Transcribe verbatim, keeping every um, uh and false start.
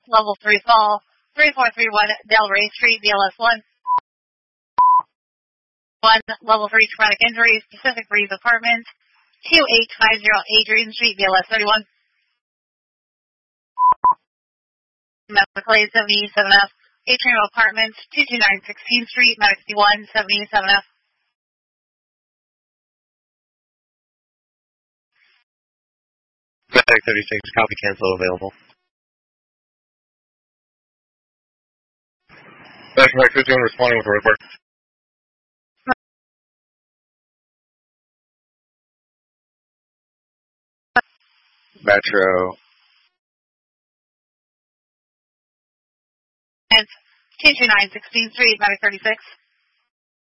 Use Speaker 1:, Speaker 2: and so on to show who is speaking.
Speaker 1: Level three fall, three four three one Delray Street, B L S one. one, Level three traumatic injuries, Pacific Breeze Apartments, two eight five zero Adrian Street, B L S thirty-one. Medical Aid seventy-seven F, Atrium Apartments, two two nine sixteenth Street, Medic one seventy-seven F.
Speaker 2: Medic thirty-six, copy, cancel available. Medic fifteen responding with a report. Metro.
Speaker 1: two two nine sixteenth Street, Medic thirty-six.